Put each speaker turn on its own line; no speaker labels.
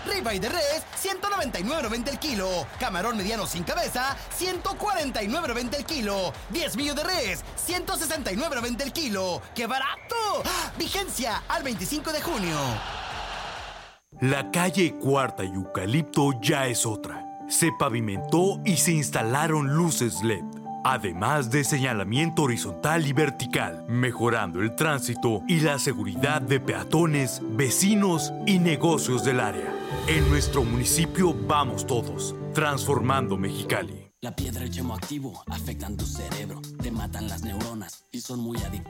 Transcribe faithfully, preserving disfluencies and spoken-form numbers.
Ribeye de res, ciento noventa y nueve noventa el kilo. Camarón mediano sin cabeza, ciento cuarenta y nueve noventa el kilo. diez millos de res, ciento sesenta y nueve noventa el kilo. ¡Qué barato! ¡Ah! Vigencia al veinticinco de junio.
La calle Cuarta y Eucalipto ya es otra. Se pavimentó y se instalaron luces L E D, además de señalamiento horizontal y vertical, mejorando el tránsito y la seguridad de peatones, vecinos y negocios del área. En nuestro municipio vamos todos, transformando Mexicali.
La piedra y el chemoactivo afectan tu cerebro, te matan las neuronas y son muy adictivos.